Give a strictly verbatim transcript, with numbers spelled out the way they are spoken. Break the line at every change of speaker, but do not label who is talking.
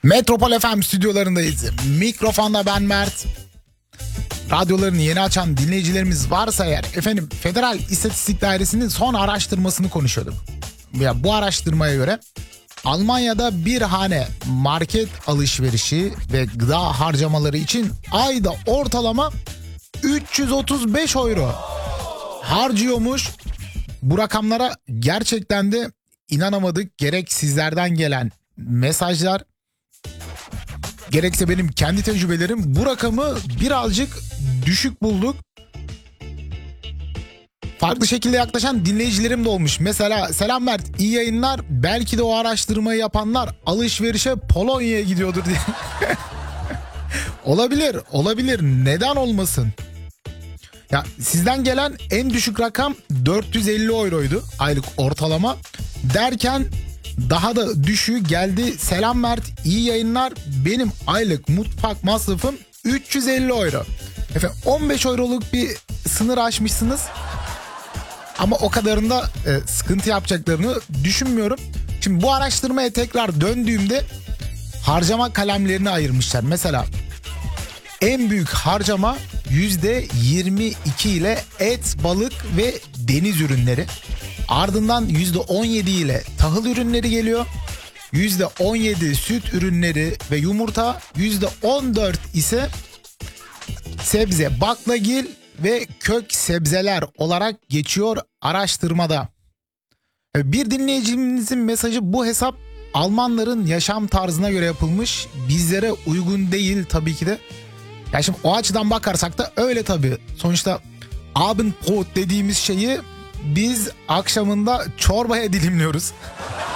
Metropol F M stüdyolarındayız. Mikrofonda ben Mert. Radyolarını yeni açan dinleyicilerimiz varsa eğer efendim Federal İstatistik Dairesi'nin son araştırmasını konuşuyorduk. Ya bu araştırmaya göre Almanya'da bir hane market alışverişi ve gıda harcamaları için ayda ortalama üç yüz otuz beş euro harcıyormuş. Bu rakamlara gerçekten de inanamadık. Gerek sizlerden gelen mesajlar, gerekse benim kendi tecrübelerim, bu rakamı birazcık düşük bulduk. Farklı şekilde yaklaşan dinleyicilerim de olmuş. Mesela selam Mert, iyi yayınlar. Belki de o araştırmayı yapanlar alışverişe Polonya'ya gidiyordur diye. Olabilir, olabilir. Neden olmasın? Ya sizden gelen en düşük rakam dört yüz elli euroydu aylık ortalama. Derken daha da düşüğü geldi. Selam Mert, iyi yayınlar. Benim aylık mutfak masrafım üç yüz elli euro. Efendim on beş euroluk bir sınır aşmışsınız. Ama o kadarında e, sıkıntı yapacaklarını düşünmüyorum. Şimdi bu araştırmaya tekrar döndüğümde harcama kalemlerini ayırmışlar. Mesela en büyük harcama yüzde yirmi iki ile et, balık ve deniz ürünleri. Ardından yüzde on yedi ile tahıl ürünleri geliyor. yüzde on yedi süt ürünleri ve yumurta. yüzde on dört ise sebze, baklagil ve kök sebzeler olarak geçiyor araştırmada. Bir dinleyicimizin mesajı: bu hesap Almanların yaşam tarzına göre yapılmış. Bizlere uygun değil tabii ki de. Ya şimdi o açıdan bakarsak da öyle tabii. Sonuçta Abendbrot dediğimiz şeyi biz akşamında çorbaya dilimliyoruz.